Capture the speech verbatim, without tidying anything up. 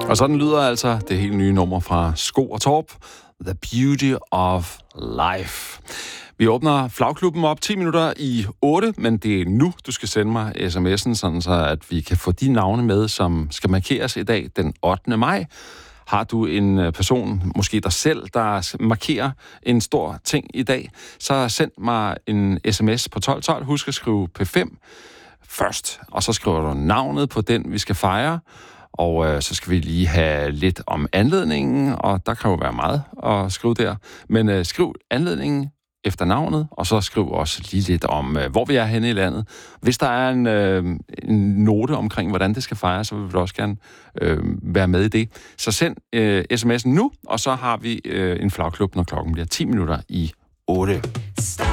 Og sådan lyder altså det helt nye nummer fra Sko og Torp, The Beauty of Life. Vi åbner Flagklubben op ti minutter i otte, men det er nu, du skal sende mig sms'en, sådan så at vi kan få de navne med, som skal markeres i dag den ottende maj. Har du en person, måske dig selv, der markerer en stor ting i dag, så send mig en sms på tolv tolv. Husk at skrive P fem først, og så skriver du navnet på den, vi skal fejre. Og øh, så skal vi lige have lidt om anledningen, og der kan jo være meget at skrive der. Men øh, skriv anledningen efter navnet, og så skriv også lige lidt om, øh, hvor vi er henne i landet. Hvis der er en, øh, en note omkring, hvordan det skal fejres, så vil vi også gerne øh, være med i det. Så send øh, sms'en nu, og så har vi øh, en flagklub, når klokken bliver ti minutter i otte.